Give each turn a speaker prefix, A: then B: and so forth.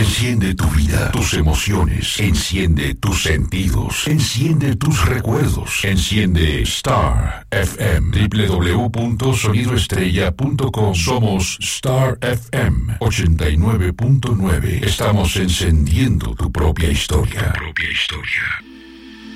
A: Enciende tu vida, tus emociones. Enciende tus sentidos. Enciende tus recuerdos. Enciende Star FM. www.sonidoestrella.com. Somos Star FM 89.9. Estamos encendiendo tu propia historia.